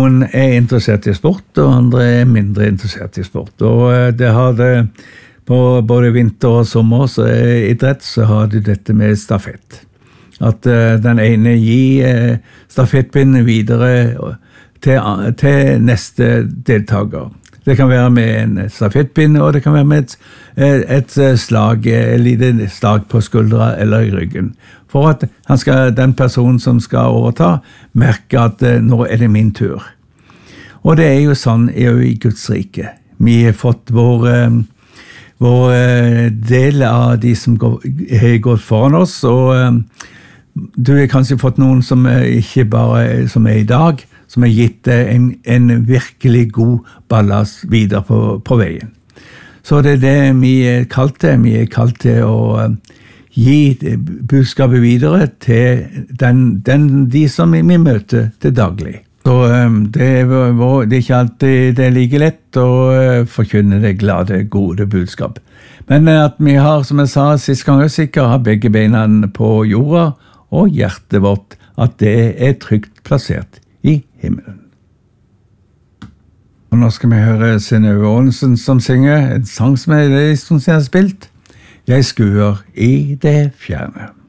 noen interessert i sport, og andre mindre interessert i sport. Og det har det på både vinter og sommer, så idrett, så har de dette med stafett. At den ene gir stafettpinnen videre til neste deltaker. Det kan være med en stafettpinne, og det kan være med et slag, et lite slag på skuldra eller i ryggen. For at den personen som skal overta, merker at nå det min tur. Og det jo sånn i Guds rike. Vi har fått vår del av de som har gått foran oss, og du har kanskje fått noen som ikke bare som i dag, som har gitt en virkelig god ballast videre på veien. Så det det vi kalt til. Vi kalt til å gi budskapet videre til de som vi møter til daglig. Så det ikke alltid det like lett å forkynne det glade, gode budskap. Men at vi har, som jeg sa sist gang, sikkert har begge beina på jorda, og hjertet vårt, at det trygt plassert i himmelen. Og nå skal vi høre Synnøve Aanensen som synger en sang som en stund siden har spilt. Jeg skuer i det fjerne.